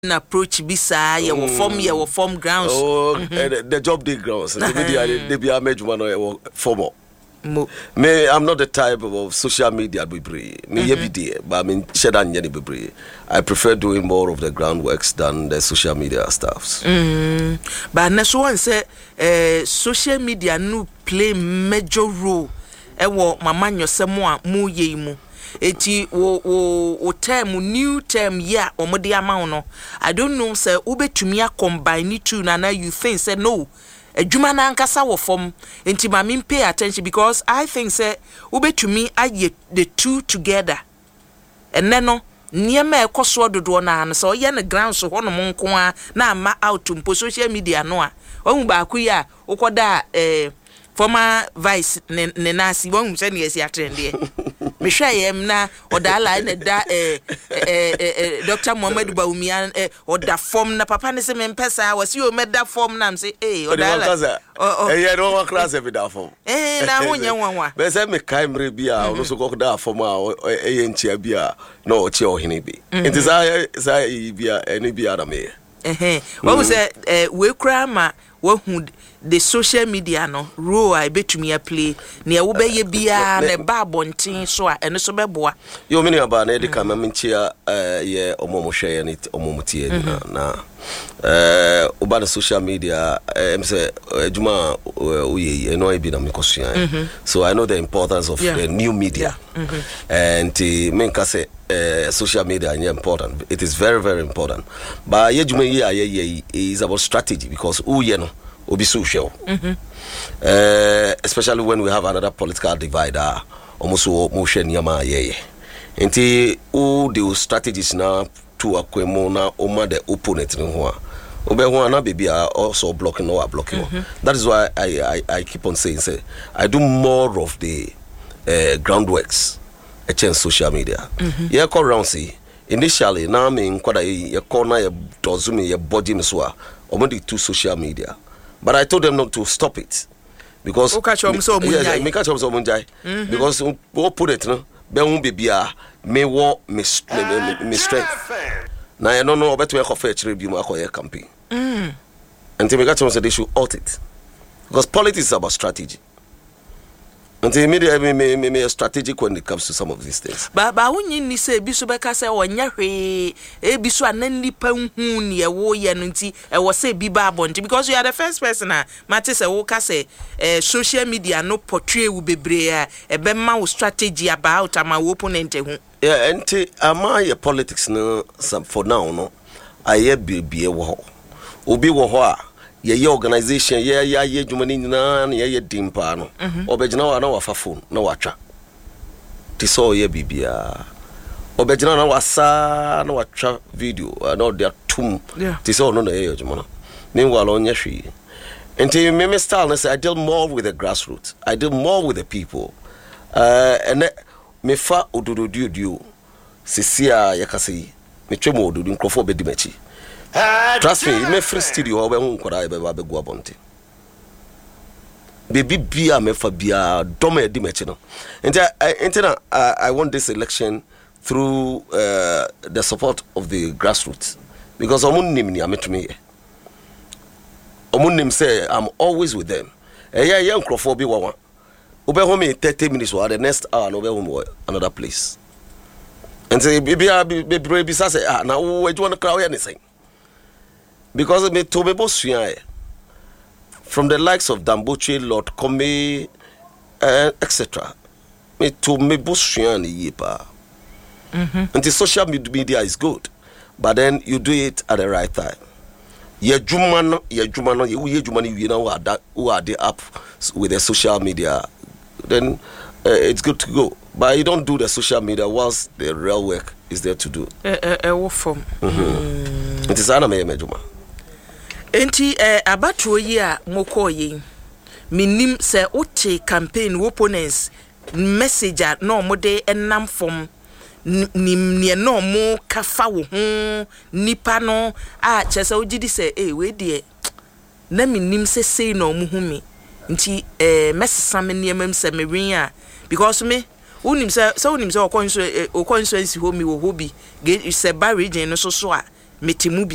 approach bisa ye wo form grounds. Oh, the job day grounds. They be a major one formal. Me, I'm not the type of social media be me every day, but I mean shedan yeni be. I prefer doing more of the groundworks than the social media stuffs. But next one say social media no play major role. Ewo mama nyosemo a mu ye mu. Eti wo term new term ya omode ama no. I don't know say ubetumi combine two na you think say no. Ejuma na nkasa wo form enti ma me pay attention because I think say ubetumi aye the two together. Enne no niema ekoso dodo na an so ye ne ground so hono mo nko a na ama out mpo social media no a ohu ba ku ya ukoda former vice ne nasi won se ne yesi atrende me hwe yem na odala na da Dr. Mohammed Bawumia oda form na papa ne se me mpesa wasi o meda form na say odala you don't want class every da form na honya nwanwa be se me kai mre bia o so ko da form a ntia bia na o che ohene bi enti sa bia eni bia na me what say we kra ma who the social media no role I betumi play na wo be ye bia na ba bonten so a eno so beboa yo mini aba na edika ma menchia ye omomohwe ne omomutie na oba the social media say ejuma oye no e bi na mekosua so I know the importance of the new media and men ka say social media is important. It is very, very important. But is about strategy because obi social. Especially when we have another political divider, almost motion yama ye. Enti the strategies now to akwemona oma the opponent no ho. Na baby are also blocking or blocking. That is why I keep on saying say I do more of the groundworks. A change social media. Yeah, call round see. Initially, now me inquire ye corner ye dozumi ye body miswa. Only to social media, but I told them not to stop it because me catch up so munjai because we put it no. Be won be bia me wo me strength. Now I don't know about to offer bi mu akoye campaign. And me catch up say they should halt it because politics is about strategy. Until immediately me strategic when it comes to some of these things. But when you say bisu beka say onya hwe e bisu anani pa hu ne wo ye no nti e wo say biba abonti because you are the first person mate say wo ka say social media no portray wo bebre e be ma wo strategy about ama wo opponent hu. Yeah, enti ama your politics no for now no aye bibie wo ho. Obi wo ho a ye organization ye jumani na ye dimpa no obegina wa na wafa phone na watwa ti so ye bibia obegina na wasa na watwa video na ode atum ti so no na ye jumana meanwhile onye hwe enti me style na say I deal more with the grassroots, I deal more with the people and me fa odododio sisia yakase me twemo ododo nkrofo bedi machi. Trust me, me free studio we hu nkora be ba go abonte. Baby bia me fa bia doma edi mechi no. I want this election through the support of the grassroots because omunnim ni ametumi ye. Omunnim say I'm always with them. Yeah nkrofo bi wawa. Obe hu me 30 minutes or the next hour no be hu another place. And say bibia be say na wo eju na kra we anything. Because me to me bosuya from the likes of Damboche, Lord Kome, etc. Me to me bosuya ni yepa. And the social media is good, but then you do it at the right time. Ye jumano, you know who are the up with the social media, then it's good to go. But you don't do the social media whilst the real work is there to do. Form. It is aname juma. Enti abatuo yi a mokoye minim se ote campaign opponents message no mode enam form ne no mo kafa wo ho nipa no a chese ogidi se we de na minim se sei no mo hu mi nti mesesa me niamam se me wen a because me unim se okonso nsi ho mi wo hobi ge se ba region no so a metimu bi